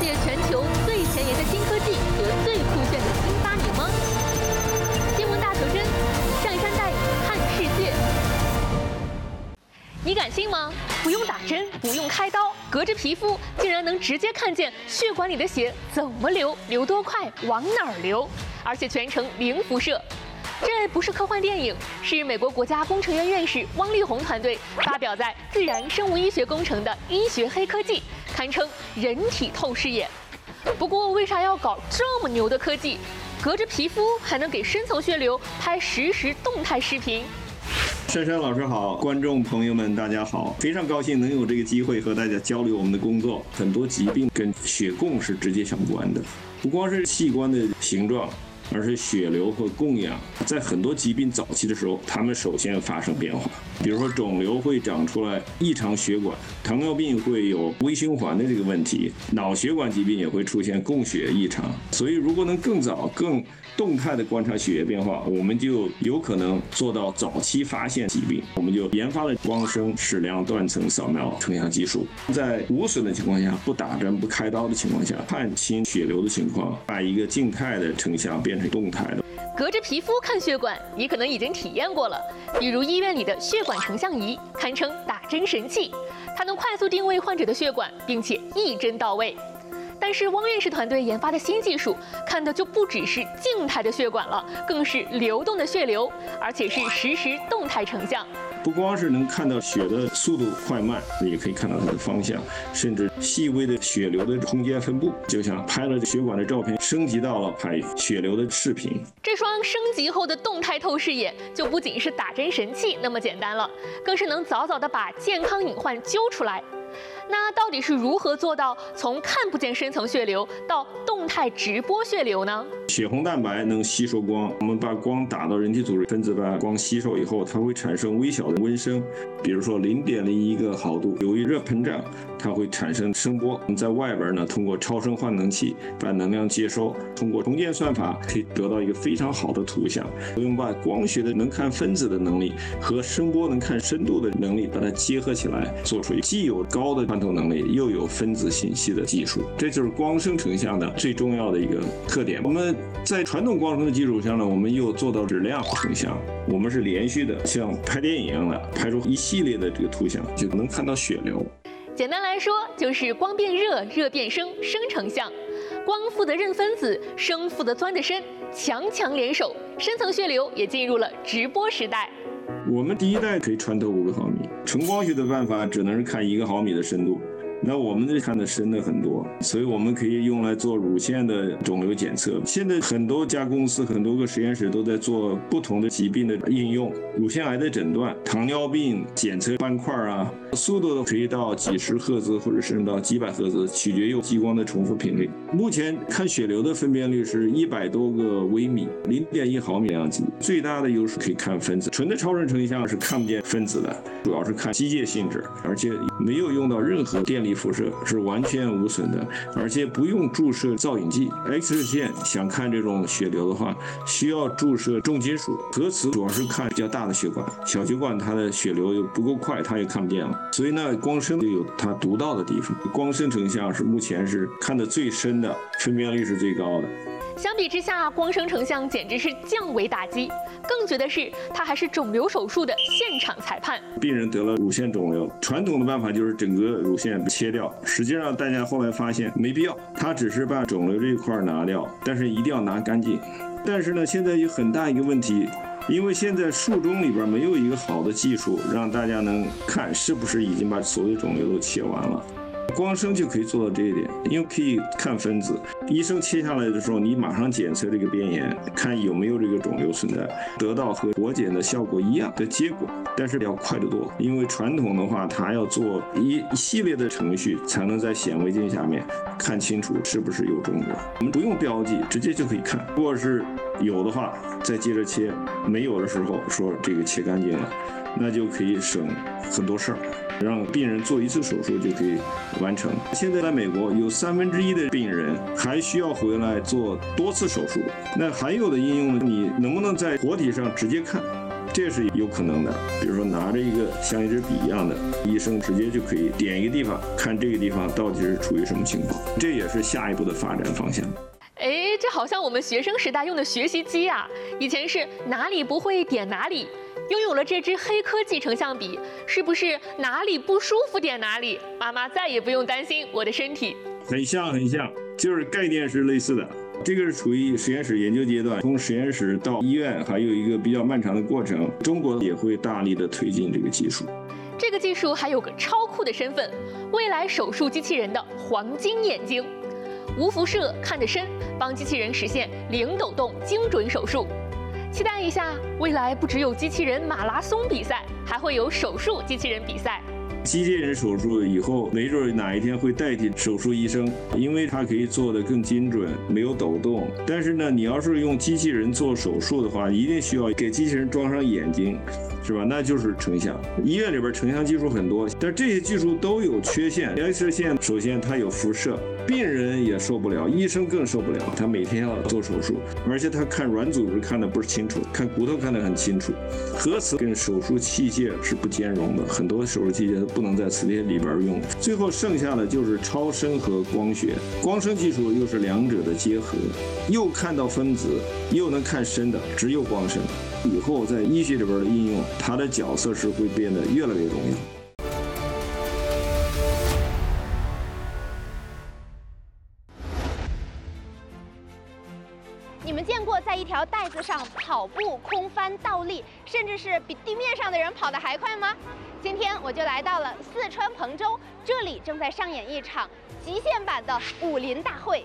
解全球最前沿的新科技和最酷炫的新发明吗？新闻大求真，上山带你看世界。你敢信吗？不用打针，不用开刀，隔着皮肤竟然能直接看见血管里的血怎么流，流多快，往哪儿流，而且全程零辐射。这不是科幻电影，是美国国家工程院院士汪力宏团队发表在《自然生物医学工程》的医学黑科技，堪称人体透视眼。不过，为啥要搞这么牛的科技？隔着皮肤还能给深层血流拍实时动态视频。 珊珊老师好，观众朋友们大家好，非常高兴能有这个机会和大家交流我们的工作。很多疾病跟血供是直接相关的，不光是器官的形状，而是血流和供氧。在很多疾病早期的时候，它们首先发生变化，比如说肿瘤会长出来异常血管，糖尿病会有微循环的这个问题，脑血管疾病也会出现供血异常。所以如果能更早更动态的观察血液变化，我们就有可能做到早期发现疾病。我们就研发了光生矢量断层扫描成像技术，在无损的情况下，不打针不开刀的情况下，看清血流的情况，把一个静态的成像变成动态的。 隔着皮肤看血管，你可能已经体验过了，比如医院里的血管成像仪，堪称打针神器，它能快速定位患者的血管，并且一针到位。但是汪院士团队研发的新技术，看的就不只是静态的血管了，更是流动的血流，而且是实时动态成像。 不光是能看到血的速度快慢，也可以看到它的方向，甚至细微的血流的空间分布，就像拍了血管的照片，升级到了拍血流的视频。 这双升级后的动态透视眼，就不仅是打针神器那么简单了，更是能早早的把健康隐患揪出来。那到底是如何做到从看不见深层血流到动态直播血流呢？ 血红蛋白能吸收光，我们把光打到人体组织，分子把光吸收以后，它会产生微小的温升，比如说0.01个毫度。由于热膨胀，它会产生声波。我们在外边呢，通过超声换能器把能量接收，通过重建算法可以得到一个非常好的图像。我们把光学的能看分子的能力和声波能看深度的能力，把它结合起来，做出既有高的穿透能力，又有分子信息的技术。这就是光生成像的最重要的一个特点。我们在传统光生的基础上呢，我们又做到质量成像，我们是连续的，像拍电影一样的拍出一系列的这个图像，就能看到血流。 简单来说，就是光变热，热变声，生成像。光负责认分子，声负责钻得深，强强联手，深层血流也进入了直播时代。 我们第一代可以穿透5个毫米，纯光学的办法只能是看1个毫米的深度。那我们这看的深的很多，所以我们可以用来做乳腺的肿瘤检测。现在很多家公司、很多个实验室都在做不同的疾病的应用，乳腺癌的诊断、糖尿病检测斑块啊，速度可以到几十赫兹或者甚至到几百赫兹，取决于激光的重复频率。目前看血流的分辨率是100多个微米，0.1毫米量级。最大的优势可以看分子，纯的超声成像是看不见分子的，主要是看机械性质，而且没有用到任何电力辐射，是完全无损的，而且不用注射造影剂。X 射线想看这种血流的话，需要注射重金属。核磁主要是看比较大的血管，小血管它的血流又不够快，它也看不见了。所以呢，光生就有它独到的地方。光生成像是目前是看得最深的，分辨率是最高的。 相比之下，光生成像简直是降维打击。更绝的是，它还是肿瘤手术的现场裁判。 病人得了乳腺肿瘤，传统的办法就是整个乳腺切掉，实际上大家后来发现没必要，它只是把肿瘤这一块拿掉，但是一定要拿干净。但是呢，现在有很大一个问题，因为现在术中里边没有一个好的技术，让大家能看是不是已经把所有肿瘤都切完了。光生就可以做到这一点，因为可以看分子，医生切下来的时候，你马上检测这个边沿，看有没有这个肿瘤存在，得到和活检的效果一样的结果，但是要快得多。因为传统的话，它要做一系列的程序，才能在显微镜下面看清楚是不是有肿瘤。我们不用标记，直接就可以看。如果是有的话，再接着切；没有的时候说这个切干净了，那就可以省很多事儿。让病人做一次手术就可以完成。现在在美国有1/3的病人还需要回来做多次手术。那还有的应用呢，你能不能在活体上直接看？ 这是有可能的。比如说拿着一个像一支笔一样的，医生直接就可以点一个地方，看这个地方到底是处于什么情况，这也是下一步的发展方向。 哎，这好像我们学生时代用的学习机啊，以前是哪里不会点哪里。拥有了这支黑科技成像笔，是不是哪里不舒服点哪里？妈妈再也不用担心我的身体。 很像，就是概念是类似的。这个是处于实验室研究阶段，从实验室到医院还有一个比较漫长的过程。中国也会大力的推进这个技术。 这个技术还有个超酷的身份，未来手术机器人的黄金眼睛，无辐射看得深，帮机器人实现零抖动精准手术。期待一下，未来不只有机器人马拉松比赛，还会有手术机器人比赛。 机器人手术以后，没准哪一天会代替手术医生，因为它可以做得更精准，没有抖动。但是呢，你要是用机器人做手术的话，一定需要给机器人装上眼睛，是吧？那就是成像。医院里边成像技术很多，但这些技术都有缺陷。X 射线首先它有辐射，病人也受不了，医生更受不了。他每天要做手术，而且他看软组织看得不是清楚，看骨头看得很清楚。核磁跟手术器械是不兼容的，很多手术器械不能在磁铁里边用。最后剩下的就是超声和光学，光声技术又是两者的结合，又看到分子，又能看深的，只有光声。以后在医学里边的应用，它的角色是会变得越来越重要。 你们见过在一条带子上跑步、空翻、倒立，甚至是比地面上的人跑得还快吗？今天我就来到了四川彭州，这里正在上演一场极限版的武林大会。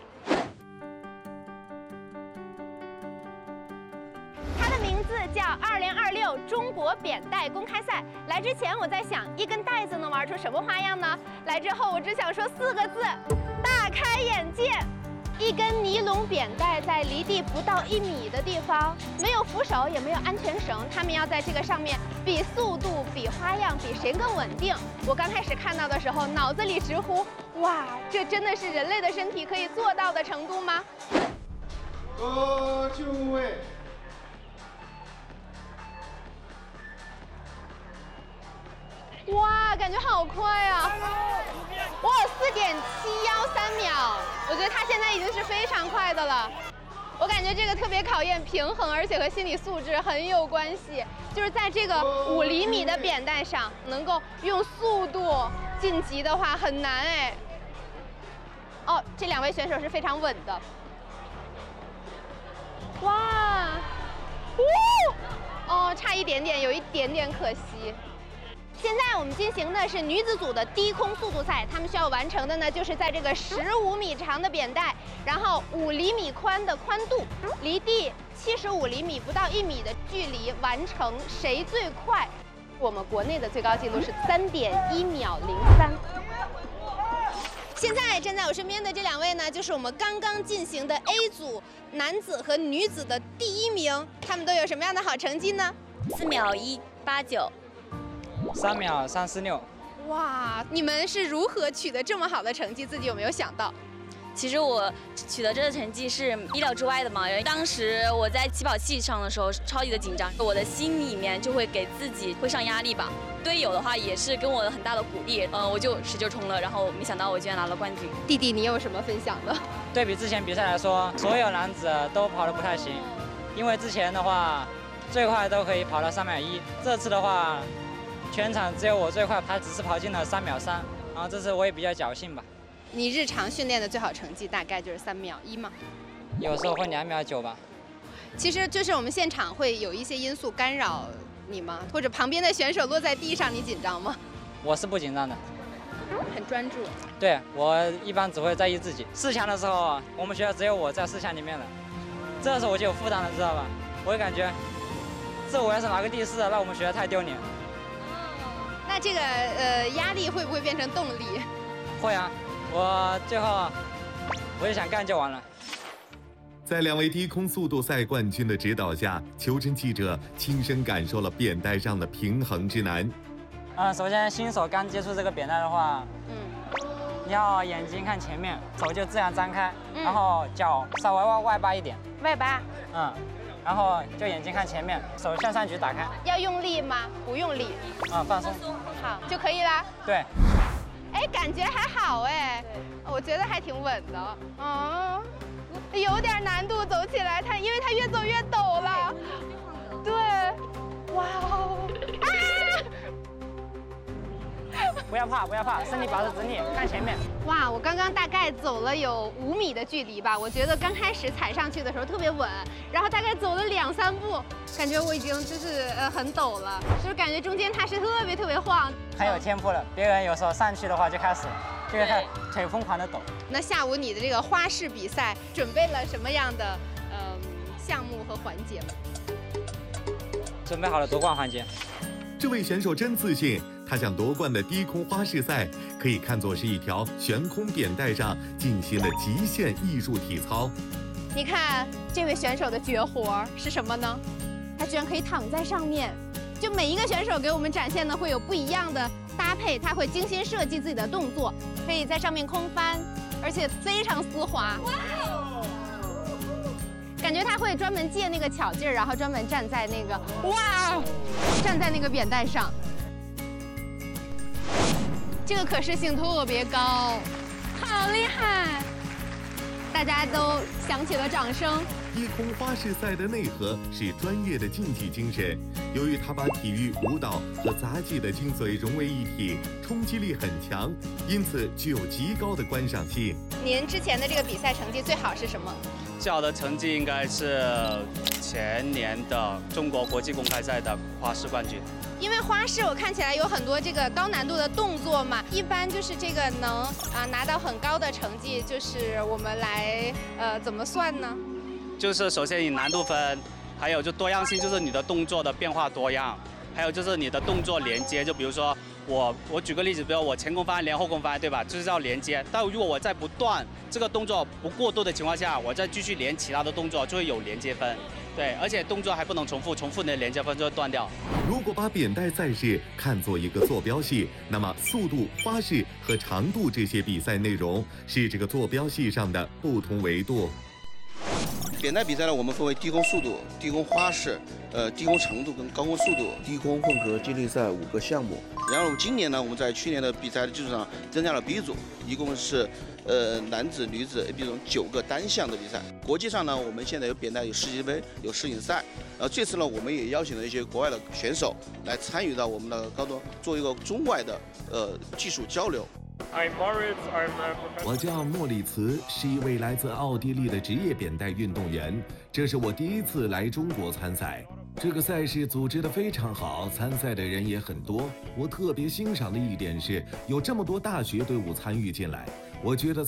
它的名字叫2026中国扁带公开赛。来之前我在想，一根带子能玩出什么花样呢？来之后我只想说4个字：大开眼界。一根尼龙扁带在离地不到1米的地方，没有扶手，也没有安全绳，他们要在这个上面比速度、比花样、比谁更稳定。我刚开始看到的时候，脑子里直呼：哇，这真的是人类的身体可以做到的程度吗？ 就位。 哇，感觉好快啊！哇，4.713秒，我觉得他现在已经是非常快的了。我感觉这个特别考验平衡，而且和心理素质很有关系。就是在这个5厘米的扁带上，能够用速度晋级的话很难哎。哦，这2位选手是非常稳的。哇，哦，差一点点，有一点点可惜。现在我们进行的是女子组的低空速度赛，她们需要完成的呢，就是在这个15米长的扁带，然后5厘米宽的宽度，离地75厘米不到1米的距离完成谁最快。我们国内的最高纪录是3.1秒03。现在站在我身边的这2位呢，就是我们刚刚进行的 A 组男子和女子的第1名，他们都有什么样的好成绩呢 ？4秒189。 3秒346。 哇，你们是如何取得这么好的成绩？自己有没有想到？ 其实我取得这个成绩是意料之外的嘛。当时我在起跑器上的时候超级的紧张，我的心里面就会给自己会上压力吧。队友的话也是跟我很大的鼓励，我就使劲冲了，然后没想到我居然拿了冠军。 弟弟，你有什么分享的？ 对比之前比赛来说，所有男子都跑得不太行，因为之前的话最快都可以跑到3秒1，这次的话。全场只有我最快，他只是跑进了3秒3，然后这次我也比较侥幸吧。 你日常训练的最好成绩大概就是3秒1吗？ 有时候会2秒9吧。 其实就是我们现场会有一些因素干扰你吗？或者旁边的选手落在地上，你紧张吗？ 我是不紧张的， 很专注。 对，我一般只会在意自己。4强的时候，我们学校只有我在4强里面了，这时候我就有负担了，知道吧？我就感觉，这我要是拿个第4，那我们学校太丢脸。 那这个压力会不会变成动力？ 会啊，我最后我就想干就完了。 在2位低空速度赛冠军的指导下，求真记者亲身感受了扁带上的平衡之难。 首先新手刚接触这个扁带的话，你要眼睛看前面，手就自然张开，然后脚稍微外八一点。 外八。 然后就眼睛看前面，手向上举打开， 要用力吗？不用力， 放松， 好就可以啦。 对。 哎，感觉还好哎，我觉得还挺稳的。有点难度走起来，因为它越走越陡了。对，哇哦！ 不要怕，不要怕，身体保持直立，看前面。 哇，我刚刚大概走了有5米的距离吧，我觉得刚开始踩上去的时候特别稳，然后大概走了2、3步，感觉我已经就是很陡了，就是感觉中间它是特别晃。 很有天赋了，别人有时候上去的话就开始腿疯狂的抖。 那下午你的这个花式比赛准备了什么样的项目和环节吗？ 准备好了夺冠环节。 这位选手真自信，他想夺冠的低空花式赛可以看作是一条悬空扁带上进行的极限艺术体操。 你看这位选手的绝活是什么呢？他居然可以躺在上面。就每一个选手给我们展现的会有不一样的搭配，他会精心设计自己的动作，可以在上面空翻，而且非常丝滑。感觉他会专门借那个巧劲儿，然后专门站在那个扁带上。这个可视性特别高，好厉害！大家都响起了掌声。 低空花式赛的内核是专业的竞技精神，由于他把体育、舞蹈和杂技的精髓融为一体，冲击力很强，因此具有极高的观赏性。 您之前的这个比赛成绩最好是什么？ 最好的成绩应该是前年的中国国际公开赛的花式冠军。 因为花式我看起来有很多这个高难度的动作嘛，一般就是这个能拿到很高的成绩，就是我们来怎么算呢？ 就是首先以难度分，还有就多样性，就是你的动作的变化多样，还有就是你的动作连接，就比如说我举个例子，比如我前空翻连后空翻，对吧？就是要连接。但如果我在不断这个动作不过多的情况下，我再继续连其他的动作，就会有连接分。对，而且动作还不能重复，重复你的连接分就会断掉。 如果把扁带赛事看作一个坐标系，那么速度、花式和长度这些比赛内容是这个坐标系上的不同维度。 扁带比赛呢，我们分为低空速度、低空花式、低空长度跟高空速度、 低空混合接力赛5个项目。 然后今年呢，我们在去年的比赛的基础上增加了 B 组，一共是男子、女子 A、B 组9个单项的比赛。国际上呢，我们现在有扁带、有世界杯、有世锦赛。然后这次呢，我们也邀请了一些国外的选手来参与到我们的高中，做一个中外的技术交流。 我叫莫里茨，是一位来自奥地利的职业扁带运动员。这是我第一次来中国参赛。这个赛事组织得非常好，参赛的人也很多。我特别欣赏的一点是有这么多大学队伍参与进来。我觉得